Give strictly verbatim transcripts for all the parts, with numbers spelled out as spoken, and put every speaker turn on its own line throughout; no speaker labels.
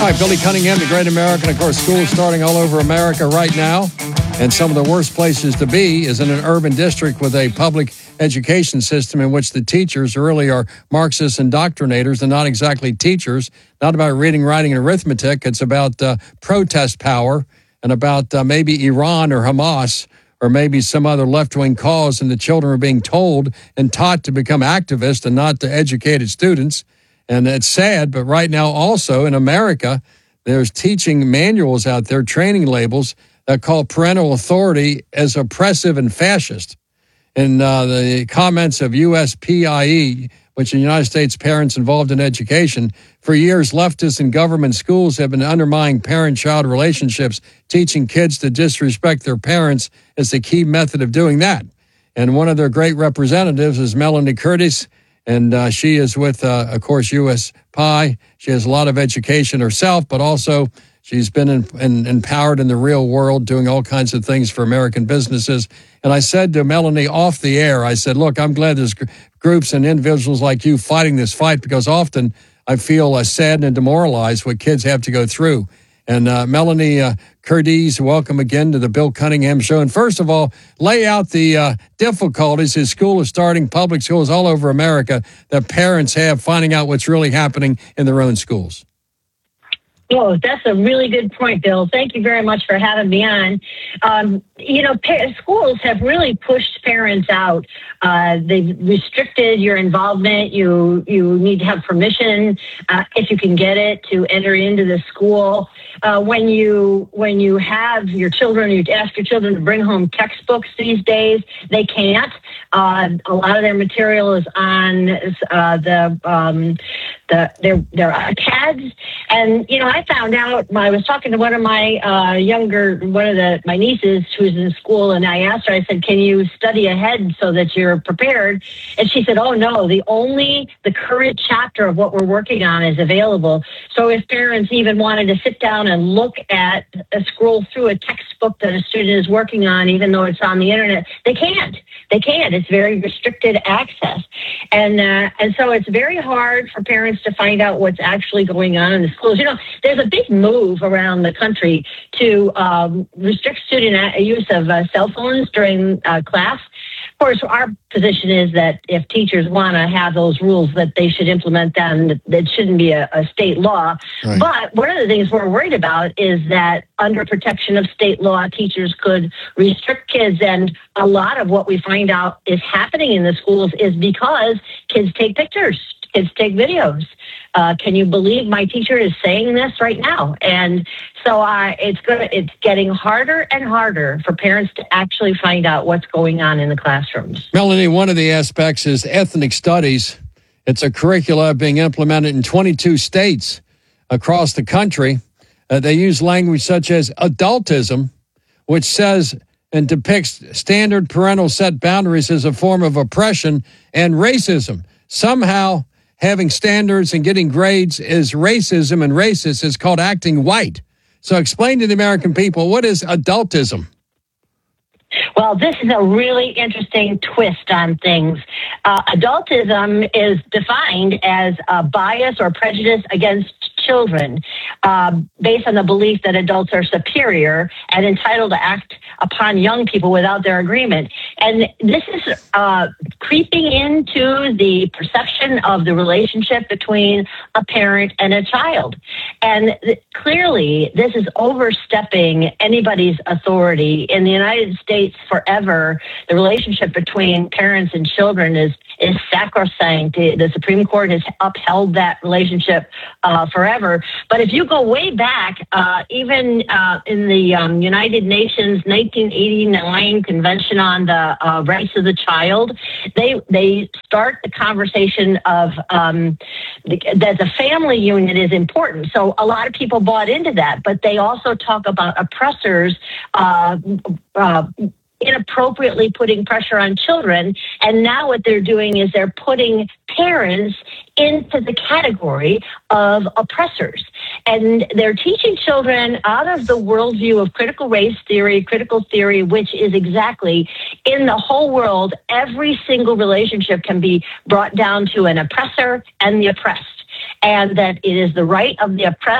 Hi, Billy Cunningham, the Great American. Of course, schools starting all over America right now. And some of the worst places to be is in an urban district with a public education system in which the teachers really are Marxist indoctrinators and not exactly teachers. Not about reading, writing, and arithmetic. It's about uh, protest power and about uh, maybe Iran or Hamas or maybe some other left-wing cause, and the children are being told and taught to become activists and not to educated students. And it's sad, but right now also in America, there's teaching manuals out there, training labels that call parental authority as oppressive and fascist. In uh, the comments of U S P I E, which is the United States Parents Involved in Education, for years leftists in government schools have been undermining parent-child relationships, teaching kids to disrespect their parents as the key method of doing that. And one of their great representatives is Melanie Curtis, and uh, she is with, uh, of course, U S P I. She has a lot of education herself, but also she's been in, in, empowered in the real world, doing all kinds of things for American businesses. And I said to Melanie off the air, I said, look, I'm glad there's gr- groups and individuals like you fighting this fight, because often I feel uh, saddened and demoralized what kids have to go through. And uh, Melanie uh, Curtis, welcome again to the Bill Cunningham Show. And first of all, lay out the uh, difficulties as school is starting, public schools all over America, that parents have finding out what's really happening in their own schools.
Oh, that's a really good point, Bill. Thank you very much for having me on. Um, you know, pa- schools have really pushed parents out. Uh, they've restricted your involvement. You you need to have permission, uh, if you can get it, to enter into the school. Uh, when you when you have your children, you ask your children to bring home textbooks these days. They can't. Uh, a lot of their material is on uh, the um, the their their iPads, and you know, I found out. I was talking to one of my uh, younger, one of the my nieces who's in school, and I asked her. I said, "Can you study ahead so that you're prepared?" And she said, "Oh no, the only the current chapter of what we're working on is available. So if parents even wanted to sit down and look at, uh, scroll through a textbook that a student is working on, even though it's on the internet, they can't. They can't. It's very restricted access, and uh, and so it's very hard for parents to find out what's actually going on in the schools. You know, there's a big move around the country to um, restrict student use of uh, cell phones during uh, class. Of course, our position is that if teachers want to have those rules, that they should implement them. That shouldn't be a, a state law. Right. But one of the things we're worried about is that under protection of state law, teachers could restrict kids. And a lot of what we find out is happening in the schools is because kids take pictures, kids take videos. Uh, can you believe my teacher is saying this right now? And so uh, it's gonna, it's getting harder and harder for parents to actually find out what's going on in the classrooms.
Melanie, one of the aspects is ethnic studies. It's a curricula being implemented in twenty-two states across the country. Uh, they use language such as adultism, which says and depicts standard parental set boundaries as a form of oppression, and racism. Somehow, having standards and getting grades is racism, and racist is called acting white. So explain to the American people, what is adultism?
Well, this is a really interesting twist on things. Uh, adultism is defined as a bias or prejudice against children, uh, based on the belief that adults are superior and entitled to act upon young people without their agreement. And this is uh, creeping into the perception of the relationship between a parent and a child. And th- clearly, this is overstepping anybody's authority. In the United States, forever, the relationship between parents and children is is sacrosanct. The Supreme Court has upheld that relationship uh, forever. But if you go way back, uh, even uh, in the um, United Nations nineteen eighty-nine Convention on the uh, Rights of the Child, they they start the conversation of um, that the family unit is important. So a lot of people bought into that, but they also talk about oppressors uh, uh, inappropriately putting pressure on children. And now what they're doing is they're putting parents into the category of oppressors. And they're teaching children out of the worldview of critical race theory, critical theory, which is exactly in the whole world, every single relationship can be brought down to an oppressor and the oppressed. And that it is the right of the oppressed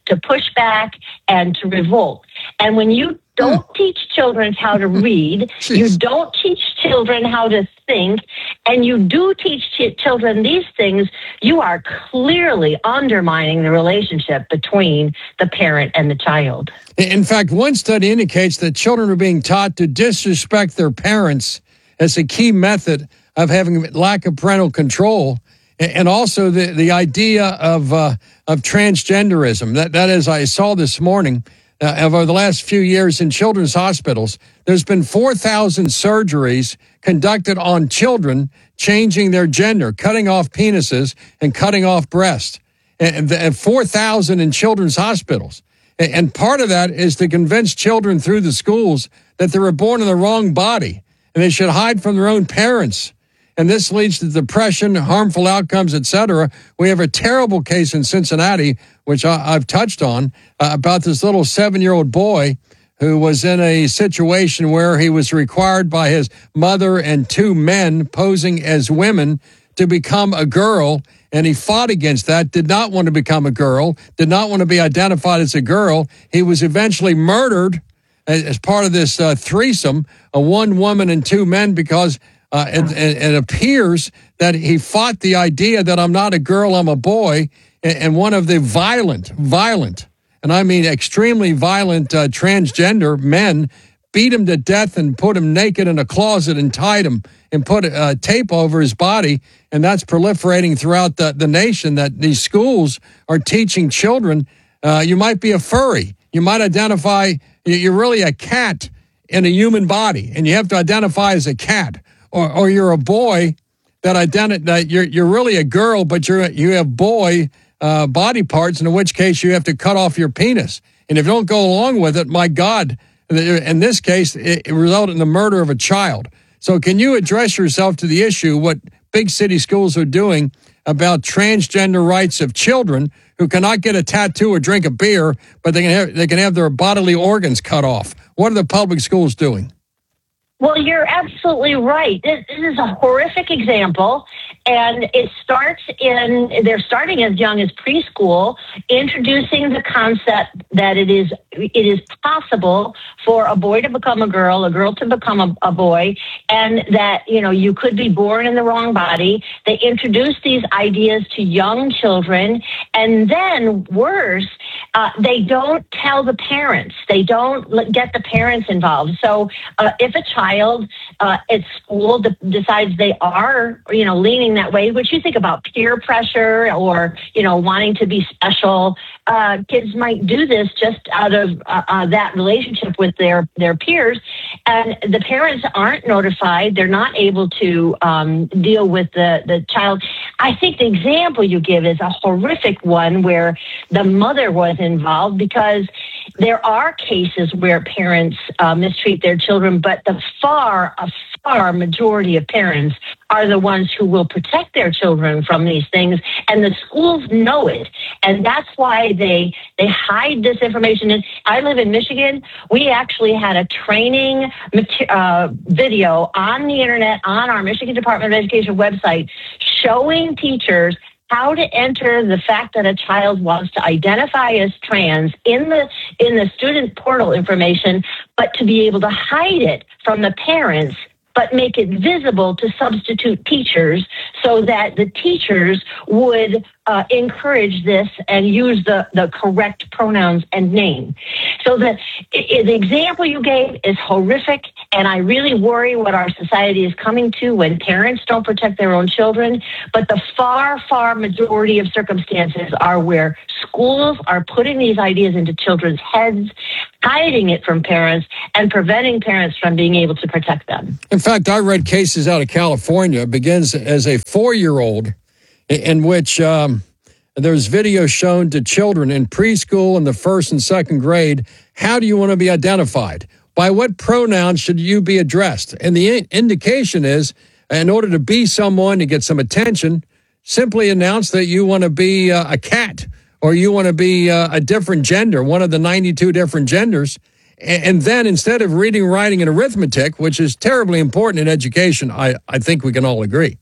to push back, and to revolt. And when you don't teach children how to read, you don't teach children how to think, and you do teach ch- children these things, you are clearly undermining the relationship between the parent and the child.
In fact, one study indicates that children are being taught to disrespect their parents as a key method of having lack of parental control, and also the, the idea of uh, of transgenderism. That that is, I saw this morning, uh, over the last few years in children's hospitals, there's been four thousand surgeries conducted on children changing their gender, cutting off penises and cutting off breasts, and, and four thousand in children's hospitals. And part of that is to convince children through the schools that they were born in the wrong body and they should hide from their own parents. And this leads to depression, harmful outcomes, et cetera. We have a terrible case in Cincinnati, which I, I've touched on, uh, about this little seven-year-old boy who was in a situation where he was required by his mother and two men posing as women to become a girl, and he fought against that, did not want to become a girl, did not want to be identified as a girl. He was eventually murdered as part of this uh, threesome, a one woman and two men, because uh, it, it appears that he fought the idea that I'm not a girl, I'm a boy, and one of the violent, violent, and I mean extremely violent uh, transgender men beat him to death and put him naked in a closet and tied him and put uh, tape over his body. And that's proliferating throughout the, the nation, that these schools are teaching children, uh, you might be a furry. You might identify, you're really a cat in a human body, and you have to identify as a cat. Or, or you're a boy that identi- that you're, you're really a girl, but you're, you have boy uh, body parts, in which case you have to cut off your penis. And if you don't go along with it, my God, in this case, it resulted in the murder of a child. So can you address yourself to the issue, what big city schools are doing about transgender rights of children who cannot get a tattoo or drink a beer, but they can have, they can have their bodily organs cut off? What are the public schools doing?
Well, you're absolutely right. This, this is a horrific example, and it starts in, they're starting as young as preschool, introducing the concept that it is it is possible for a boy to become a girl, a girl to become a, a boy, and that, you know, you could be born in the wrong body. They introduce these ideas to young children, and then worse, uh, they don't tell the parents. They don't get the parents involved. So uh, if a child uh, at school de- decides they are, you know, leaning that way, which you think about peer pressure or, you know, wanting to be special, uh, kids might do this just out of uh, uh, that relationship with their, their peers. And the parents aren't notified. They're not able to um, deal with the, the child. I think the example you give is a horrific one where the mother was involved, because there are cases where parents uh, mistreat their children, but the far, a far majority of parents are the ones who will protect their children from these things, and the schools know it, and that's why they they hide this information. And I live in Michigan. We actually had a training uh, video on the internet on our Michigan Department of Education website showing teachers how to enter the fact that a child wants to identify as trans in the in the student portal information, but to be able to hide it from the parents, but make it visible to substitute teachers so that the teachers would uh, encourage this and use the, the correct pronouns and name. So the, the example you gave is horrific, and I really worry what our society is coming to when parents don't protect their own children. But the far, far majority of circumstances are where schools are putting these ideas into children's heads, hiding it from parents, and preventing parents from being able to protect them.
In fact, I read cases out of California. It begins as a four-year-old in which um, there's video shown to children in preschool in the first and second grade. How do you want to be identified? By what pronouns should you be addressed? And the indication is, in order to be someone, to get some attention, simply announce that you want to be uh, a cat, or you want to be uh, a different gender, one of the ninety-two different genders. And then instead of reading, writing, and arithmetic, which is terribly important in education, I, I think we can all agree,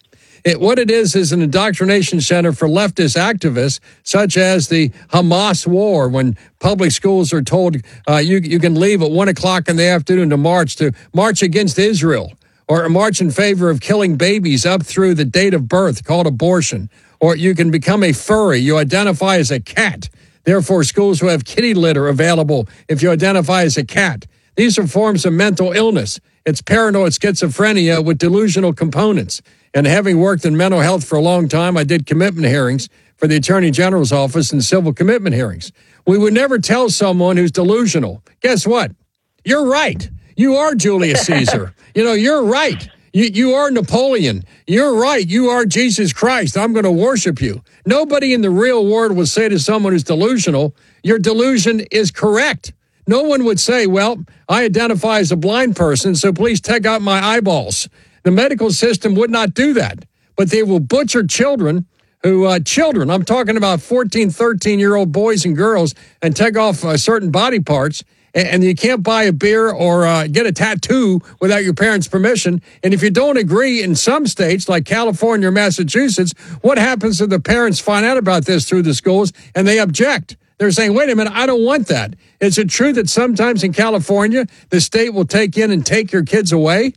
It, what it is is an indoctrination center for leftist activists, such as the Hamas war, when public schools are told uh, you, you can leave at one o'clock in the afternoon to march, to march against Israel, or march in favor of killing babies up through the date of birth, called abortion. Or you can become a furry. You identify as a cat. Therefore, schools will have kitty litter available if you identify as a cat. These are forms of mental illness. It's paranoid schizophrenia with delusional components. And having worked in mental health for a long time, I did commitment hearings for the Attorney General's office and civil commitment hearings. We would never tell someone who's delusional, guess what? You're right. You are Julius Caesar. You know, you're right. You, you are Napoleon. You're right. You are Jesus Christ. I'm going to worship you. Nobody in the real world will say to someone who's delusional, your delusion is correct. No one would say, well, I identify as a blind person, so please take out my eyeballs. The medical system would not do that, but they will butcher children who, uh, children, I'm talking about fourteen, thirteen-year-old boys and girls, and take off uh, certain body parts. And you can't buy a beer or uh, get a tattoo without your parents' permission. And if you don't agree in some states like California or Massachusetts, what happens if the parents find out about this through the schools and they object? They're saying, wait a minute, I don't want that. Is it true that sometimes in California, the state will take in and take your kids away?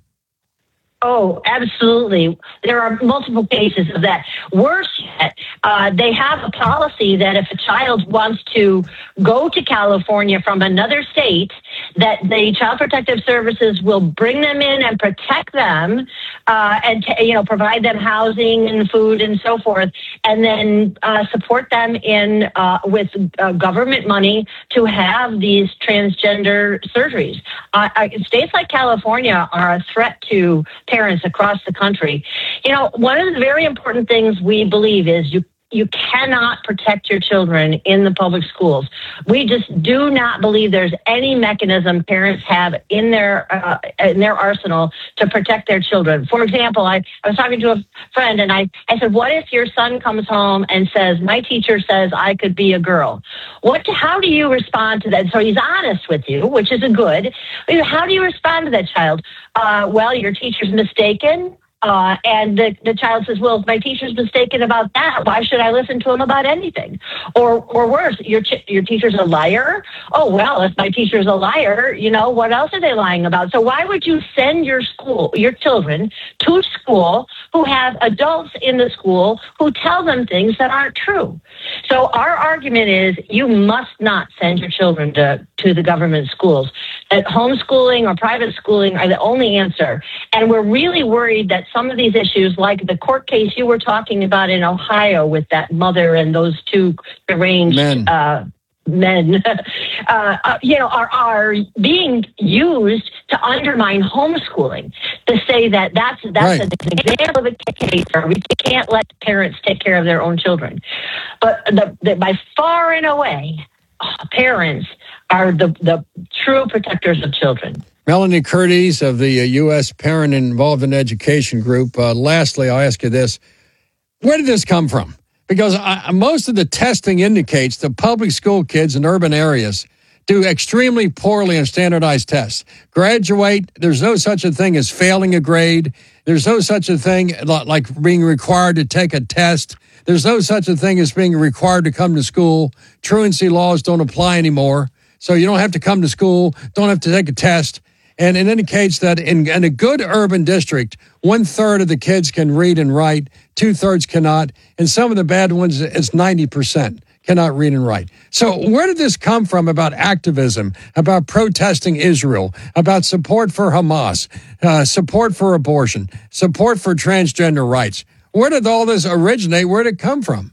Oh, absolutely. There are multiple cases of that. Worse yet, uh, they have a policy that if a child wants to go to California from another state, that the Child Protective Services will bring them in and protect them uh, and, t- you know, provide them housing and food and so forth, and then uh, support them in uh, with uh, government money to have these transgender surgeries. Uh, uh, states like California are a threat to parents across the country. You know, one of the very important things we believe is you you cannot protect your children in the public schools. We just do not believe there's any mechanism parents have in their uh, in their arsenal to protect their children. For example, I, I was talking to a friend and I, I said, what if your son comes home and says, my teacher says I could be a girl? What? How do you respond to that? So he's honest with you, which is a good. How do you respond to that child? Uh, well, your teacher's mistaken. Uh, and the, the child says, well, if my teacher's mistaken about that, why should I listen to him about anything? Or or worse, your ch- your teacher's a liar? Oh, well, if my teacher's a liar, you know, what else are they lying about? So why would you send your school, your children to school who have adults in the school who tell them things that aren't true? So our argument is you must not send your children to, to the government schools. That homeschooling or private schooling are the only answer. And we're really worried that some of these issues, like the court case you were talking about in Ohio with that mother and those two deranged men, uh, men uh, uh, you know, are, are being used to undermine homeschooling, to say that that's, that's right. An example of a case where we can't let parents take care of their own children. But the, the, by far and away, parents are the, the true protectors of children.
Melanie Curtis of the uh, U S Parent Involved in Education Group. Uh, lastly, I'll ask you this. Where did this come from? Because I, most of the testing indicates that public school kids in urban areas do extremely poorly on standardized tests. Graduate, there's no such a thing as failing a grade. There's no such a thing like being required to take a test. There's no such a thing as being required to come to school. Truancy laws don't apply anymore. So you don't have to come to school, don't have to take a test. And it indicates that in, in a good urban district, one-third of the kids can read and write, two-thirds cannot. And some of the bad ones, it's ninety percent cannot read and write. So where did this come from about activism, about protesting Israel, about support for Hamas, uh, support for abortion, support for transgender rights? Where did all this originate? Where did it come from?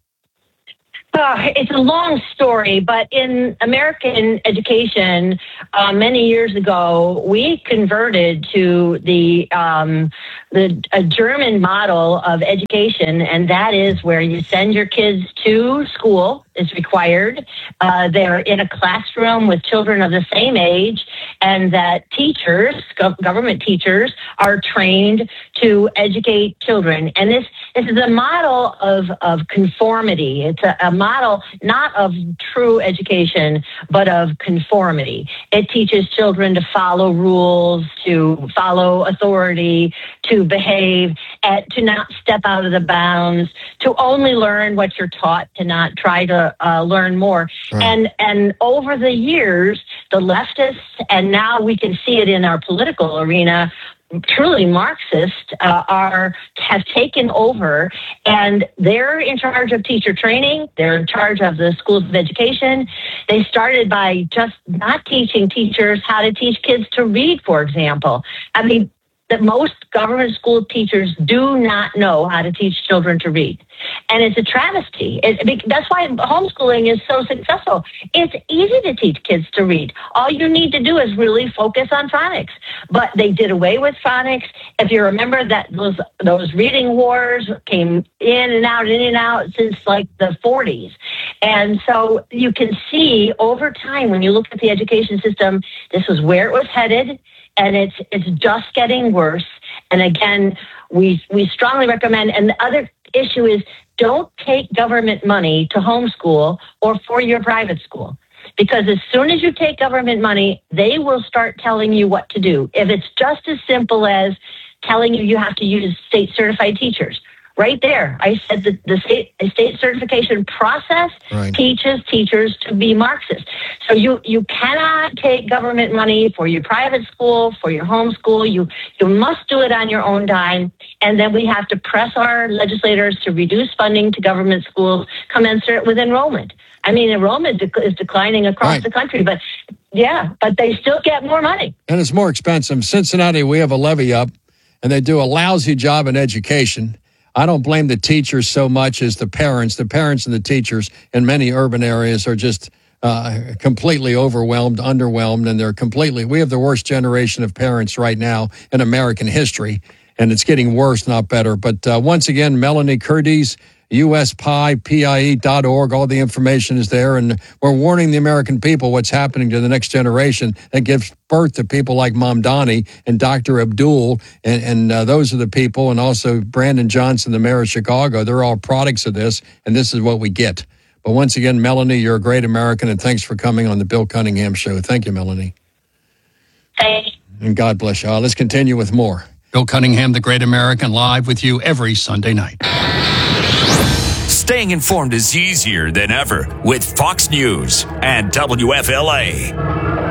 Uh, it's a long story, but in American education, uh, many years ago, we converted to the um, the a German model of education, and that is where you send your kids to school is required. Uh, they're in a classroom with children of the same age, and that teachers, government teachers, are trained to educate children. And this, this is a model of, of conformity. It's a, a model not of true education, but of conformity. It teaches children to follow rules, to follow authority, to behave, and to not step out of the bounds, to only learn what you're taught, to not try to uh, learn more. Right. And and over the years, the leftists, and now we can see it in our political arena, truly Marxist, uh, are have taken over, and they're in charge of teacher training. They're in charge of the schools of education. They started by just not teaching teachers how to teach kids to read, for example. I mean, that most government school teachers do not know how to teach children to read. And it's a travesty. It, that's why homeschooling is so successful. It's easy to teach kids to read. All you need to do is really focus on phonics. But they did away with phonics. If you remember that those, those reading wars came in and out, in and out since like the forties. And so you can see over time, when you look at the education system, this was where it was headed. And it's it's just getting worse. And again, we we strongly recommend. And the other issue is, don't take government money to homeschool or for your private school. Because as soon as you take government money, they will start telling you what to do. If it's just as simple as telling you you have to use state certified teachers. Right there, I said that the state, state certification process right. teaches teachers to be Marxist. So you, you cannot take government money for your private school, for your homeschool. You, you must do it on your own dime. And then we have to press our legislators to reduce funding to government schools commensurate with enrollment. I mean, enrollment dec- is declining across right. the country, but yeah, but they still get more money.
And it's more expensive. Cincinnati, we have a levy up, and they do a lousy job in education. I don't blame the teachers so much as the parents. The parents and the teachers in many urban areas are just uh, completely overwhelmed, underwhelmed, and they're completely, we have the worst generation of parents right now in American history, and it's getting worse, not better. But uh, once again, Melanie Curtis, U S P I, P I E dot org, all the information is there, and we're warning the American people what's happening to the next generation that gives birth to people like Mamdani and Doctor Abdul, and, and uh, those are the people, and also Brandon Johnson, the mayor of Chicago. They're all products of this, and this is what we get. But once again, Melanie, you're a great American, and thanks for coming on the Bill Cunningham Show. Thank you, Melanie.
Thanks.
And God bless you all. Let's continue with more. Bill Cunningham, the great American, live with you every Sunday night.
Staying informed is easier than ever with Fox News and W F L A.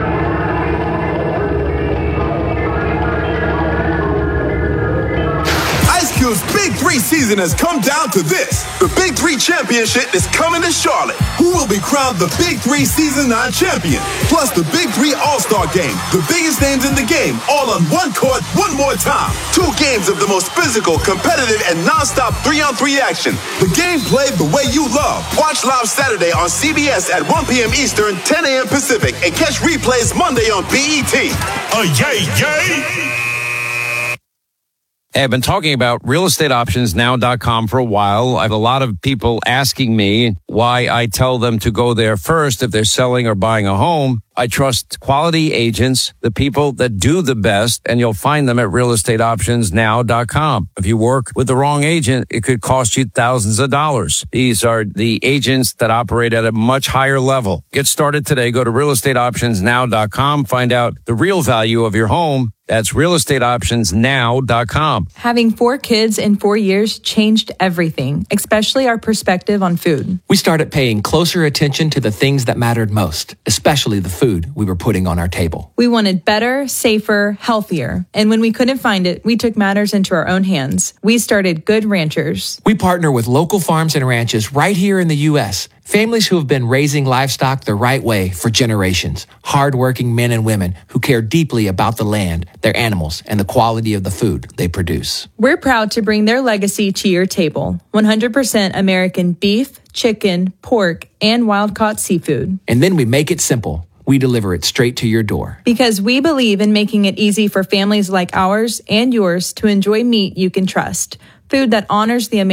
Cube's Big Three season has come down to this. The Big Three Championship is coming to Charlotte. Who will be crowned the Big Three Season nine champion? Plus the Big Three All-Star Game. The biggest names in the game, all on one court, one more time. Two games of the most physical, competitive, and non-stop three-on-three action. The game played the way you love. Watch live Saturday on C B S at one p.m. Eastern, ten a.m. Pacific, and catch replays Monday on B E T.
Oh, yay, yay!
I've been talking about real estate options now dot com for a while. I have a lot of people asking me why I tell them to go there first if they're selling or buying a home. I trust quality agents, the people that do the best, and you'll find them at real estate options now dot com. If you work with the wrong agent, it could cost you thousands of dollars. These are the agents that operate at a much higher level. Get started today. Go to real estate options now dot com. Find out the real value of your home. That's real estate options now dot com.
Having four kids in four years changed everything, especially our perspective on food.
We started paying closer attention to the things that mattered most, especially the food we were putting on our table.
We wanted better, safer, healthier. And when we couldn't find it, we took matters into our own hands. We started Good Ranchers.
We partner with local farms and ranches right here in the U S Families who have been raising livestock the right way for generations. Hardworking men and women who care deeply about the land, their animals, and the quality of the food they produce.
We're proud to bring their legacy to your table. one hundred percent American beef, chicken, pork, and wild-caught seafood.
And then we make it simple. We deliver it straight to your door.
Because we believe in making it easy for families like ours and yours to enjoy meat you can trust. Food that honors the American